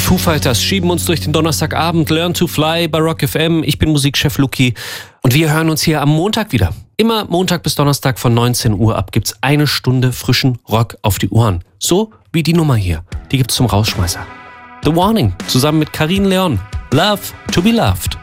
Foo Fighters schieben uns durch den Donnerstagabend. Learn to Fly bei Rock FM. Ich bin Musikchef Luki und wir hören uns hier am Montag wieder. Immer Montag bis Donnerstag von 19 Uhr ab gibt's 1 Stunde frischen Rock auf die Ohren. So wie die Nummer hier. Die gibt's zum Rausschmeißer. The Warning zusammen mit Karin Leon. Love to be loved.